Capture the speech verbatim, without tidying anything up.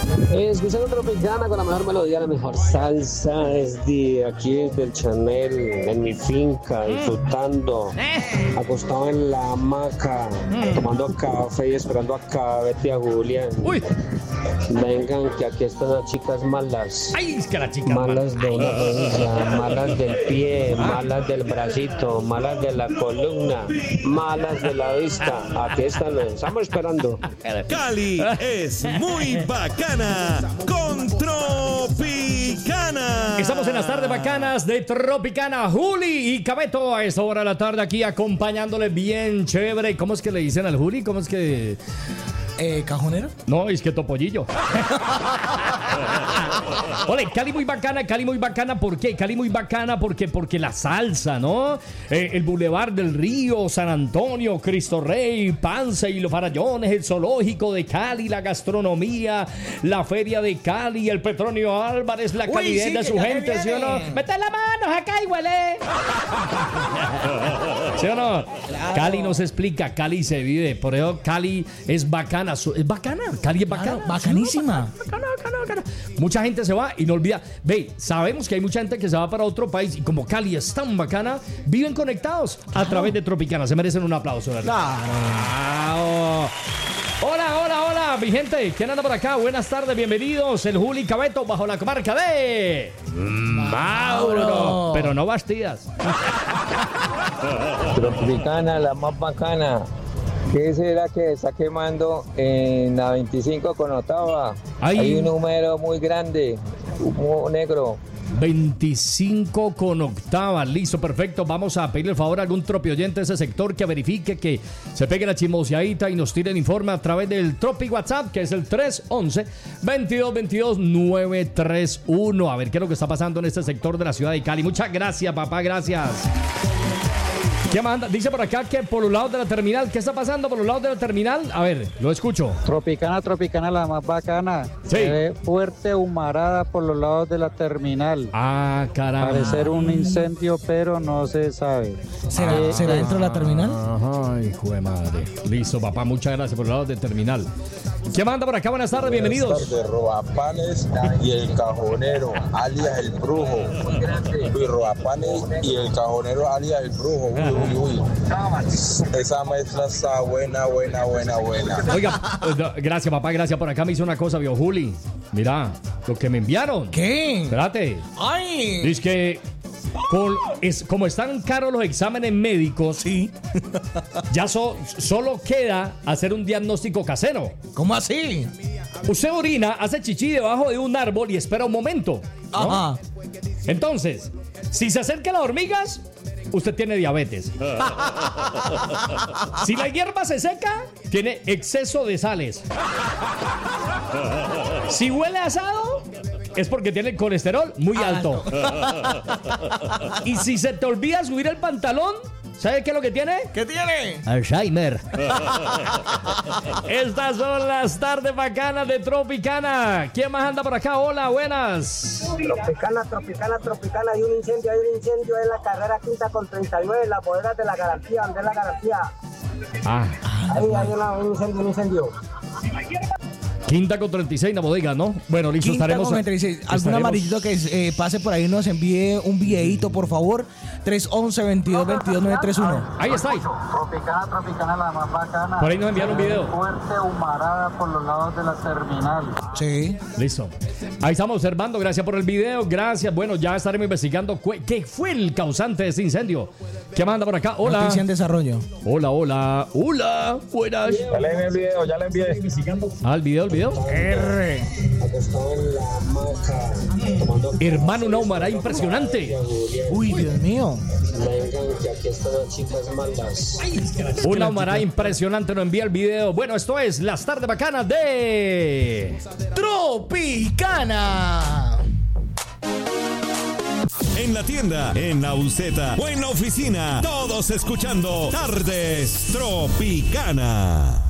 Eh, escuchando Tropicana con la mejor melodía, la mejor salsa desde aquí, desde el Chanel, en mi finca, disfrutando, acostado en la hamaca, tomando café y esperando a Cabete y a Julián. Uy. Vengan, que aquí están las chicas malas. Ay, es que las chicas malas malas. de una rodilla, malas del pie, malas del bracito, malas de la columna, malas de la vista. Aquí están, los estamos esperando. Cali es muy bacana con Tropicana. Estamos en las tardes bacanas de Tropicana. Juli y Cabeto a esta hora de la tarde aquí acompañándole bien chévere. ¿Cómo es que le dicen al Juli? ¿Cómo es que...? Eh, ¿Cajonero? No, es que Topollillo. Ole, Cali muy bacana, Cali muy bacana. ¿Por qué? Cali muy bacana porque, porque la salsa, ¿no? Eh, el Boulevard del Río, San Antonio, Cristo Rey, Panza y los Farallones, el zoológico de Cali, la gastronomía, la feria de Cali, el Petronio Álvarez, la calidez sí, de su gente, ¿sí o no? ¡Mete la mano acá y huele! ¿Sí o no? Claro. Cali nos explica, Cali se vive, por eso Cali es bacana. Es bacana, Cali es bacana. Claro, bacanísima. Sí, bacana, bacana, bacana. Mucha gente se va y no olvida. Ve, sabemos que hay mucha gente que se va para otro país y como Cali es tan bacana, viven conectados a través de Tropicana. Se merecen un aplauso, ¿verdad? Claro. Hola, hola, hola, mi gente. ¿Quién anda por acá? Buenas tardes, bienvenidos. El Juli Cabeto bajo la comarca de Mauro. Pero no Bastidas. Tropicana, la más bacana. ¿Qué será que está quemando en la veinticinco con octava? Ay. Hay un número muy grande, humo negro. veinticinco con octava, listo, perfecto. Vamos a pedirle el favor a algún tropi oyente de ese sector que verifique, que se pegue la chismoseadita y nos tire el informe a través del Tropi WhatsApp, que es el tres once, veintidós veintidós, nueve tres uno. A ver qué es lo que está pasando en este sector de la ciudad de Cali. Muchas gracias, papá, gracias. ¿Qué manda? Dice por acá que por los lados de la terminal. ¿Qué está pasando por los lados de la terminal? A ver, lo escucho. Tropicana, Tropicana, la más bacana. Sí. Se ve fuerte humarada por los lados de la terminal. Ah, caramba. Parecer un incendio, pero no se sabe. ¿Será, eh, ¿será eh, dentro de la terminal? Ajá, hijo de madre. Listo, papá, muchas gracias por los lados de terminal. ¿Qué manda por acá? Buenas tardes, bienvenidos. Buenas tardes, Robapanes y el Cajonero, alias el Brujo. Uy, Robapanes y el Cajonero, alias el Brujo. Uy, uy, uy. Esa mezcla está buena, buena, buena, buena. Oiga, gracias, papá, gracias. Por acá me hizo una cosa, vio Juli. Mira, lo que me enviaron. ¿Qué? Espérate. ¡Ay! Dice que con, es, como están caros los exámenes médicos, sí. ya so, solo queda hacer un diagnóstico casero. ¿Cómo así? Usted orina, hace chichi debajo de un árbol y espera un momento, ¿no? Ajá. Entonces, si se acercan las hormigas, usted tiene diabetes. Si la hierba se seca, tiene exceso de sales. Si huele asado, es porque tiene el colesterol muy alto. Y si se te olvida subir el pantalón, ¿sabes qué es lo que tiene? ¿Qué tiene? Alzheimer. Estas son las tardes bacanas de Tropicana. ¿Quién más anda por acá? Hola, buenas. Tropicana, Tropicana, Tropicana. Hay un incendio, hay un incendio en la carrera quinta con treinta y nueve, las bodegas de la garantía, donde es la garantía. Ah. Ahí hay una, un incendio, un incendio. Quinta con treinta y seis, la bodega, ¿no? Bueno, listo, Quinta estaremos. Con treinta y seis. ¿Algún estaremos... amarillito que eh, pase por ahí nos envíe un videíto, por favor? tres once, veintidós veintidós, nueve tres uno. Ahí está. Ahí. Tropicana, Tropicana, la más bacana. Por ahí nos enviaron un video. Fuerte humarada por los lados de la terminal. Sí. Listo. Ahí estamos observando. Gracias por el video. Gracias. Bueno, ya estaremos investigando cu- qué fue el causante de este incendio. ¿Qué manda por acá? Hola. Noticia en desarrollo. Hola, hola. Hola. Buenas. Ya le envié el video, ya le envié. Ah, el video, el video. R. Hermano, una humarada impresionante. Uy, Dios mío. Vengan, que aquí están las chicas malas. Una humarada impresionante, nos envía el video. Bueno, esto es Las Tardes Bacanas de Tropicana. En la tienda, en la buseta o en la oficina, todos escuchando Tardes Tropicana.